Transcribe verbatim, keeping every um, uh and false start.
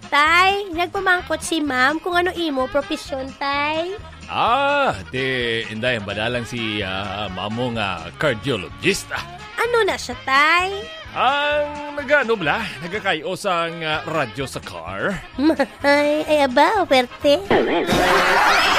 Tay, nagpamangkot si ma'am kung ano imo profesyon, tay. Ah, di inday badalang si uh, mamo nga cardiologist. Ah. Ano na siya, tay? Ang nagano bla, nagakayo sang uh, radyo sa car. Ay, ay aba, operte.